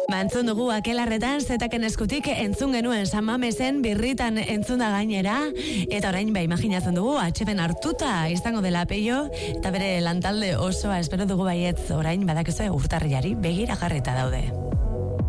Entzun dugu Akelarretan zetaken eskutik entzun genuen San Mamesen birritan entzun da gainera, eta orain imaginatzen dugu atxepen hartuta izango dela Peio, eta bere lantalde osoa espero dugu baietz orain badakizu urtarrilari begira jarrita daude.